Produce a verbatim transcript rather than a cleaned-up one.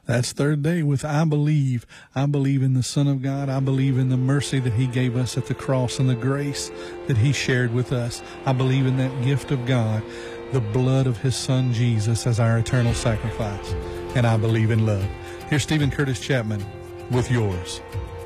That's third day with I believe. I believe in the Son of God. I believe in the mercy that he gave us at the cross and the grace that he shared with us. I believe in that gift of God, the blood of his Son Jesus as our eternal sacrifice. And I believe in love. Here's Stephen Curtis Chapman with yours.